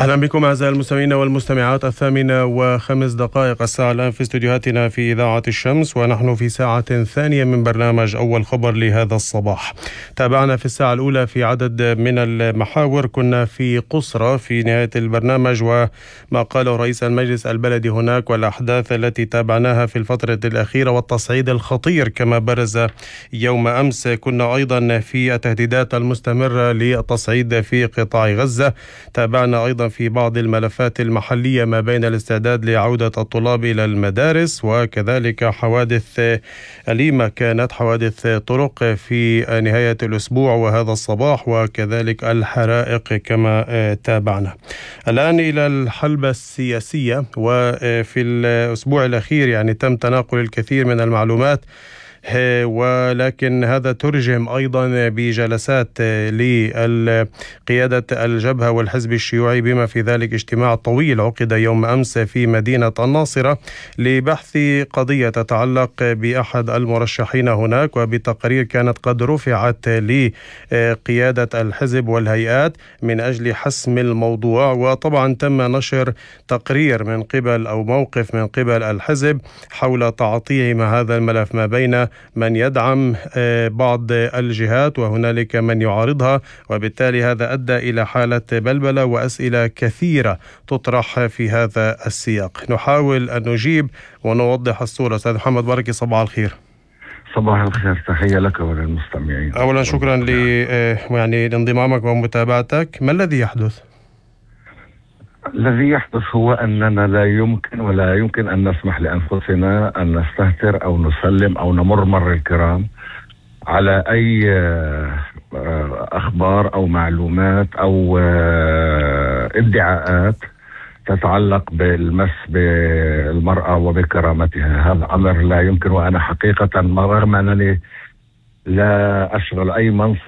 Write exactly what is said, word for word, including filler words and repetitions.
أهلا بكم أعزائي المستمعين والمستمعات. الثامنة وخمس دقائق الساعة الآن في استديوهاتنا في إذاعة الشمس، ونحن في ساعة ثانية من برنامج أول خبر لهذا الصباح. تابعنا في الساعة الأولى في عدد من المحاور. كنا في قصرى في نهاية البرنامج وما قاله رئيس المجلس البلدي هناك والأحداث التي تابعناها في الفترة الأخيرة والتصعيد الخطير كما برز يوم أمس. كنا أيضا في التهديدات المستمرة للتصعيد في قطاع غزة. تابعنا أيضا في بعض الملفات المحلية ما بين الاستعداد لعودة الطلاب إلى المدارس، وكذلك حوادث أليمة كانت حوادث طرق في نهاية الأسبوع وهذا الصباح، وكذلك الحرائق كما تابعنا. الآن إلى الحلبة السياسية. وفي الأسبوع الأخير يعني تم تناقل الكثير من المعلومات، ولكن هذا ترجم أيضا بجلسات لقيادة الجبهة والحزب الشيوعي، بما في ذلك اجتماع طويل عقد يوم أمس في مدينة الناصرة لبحث قضية تتعلق بأحد المرشحين هناك، وبتقارير كانت قد رفعت لقيادة الحزب والهيئات من أجل حسم الموضوع. وطبعا تم نشر تقرير من قبل أو موقف من قبل الحزب حول تعاطيه مع هذا الملف، ما بين من يدعم بعض الجهات وهنالك من يعارضها، وبالتالي هذا أدى إلى حالة بلبلة وأسئلة كثيرة تطرح في هذا السياق. نحاول أن نجيب ونوضح الصورة. أستاذ محمد بركي، صباح الخير. صباح الخير، تحية لك وللمستمعين. أولا شكرا ل يعني لانضمامك ومتابعتك. ما الذي يحدث؟ الذي يحدث هو أننا لا يمكن ولا يمكن أن نسمح لأنفسنا أن نستهتر أو نسلم أو نمر مر الكرام على أي أخبار أو معلومات أو ادعاءات تتعلق بالمس بالمرأة وبكرامتها. هذا أمر لا يمكن، وأنا حقيقة رغم أنني لا أشغل أي منصب